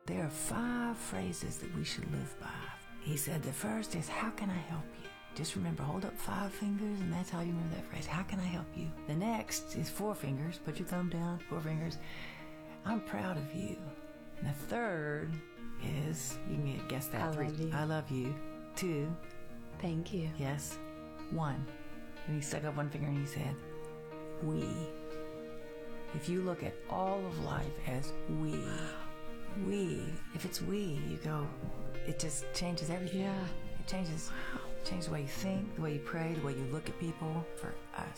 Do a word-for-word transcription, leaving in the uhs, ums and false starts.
there are five phrases that we should live by. He said the first is, how can I help you? Just remember, hold up five fingers, and that's how you remember that phrase. How can I help you? The next is four fingers. Put your thumb down, four fingers. I'm proud of you. And the third is, you can guess that. I Three. love you. I love you. Two. Thank you. Yes. One. And he stuck up one finger and he said, we. If you look at all of life as we, we, if it's we, you go, it just changes everything. Yeah. It changes, changes the way you think, the way you pray, the way you look at people, for us.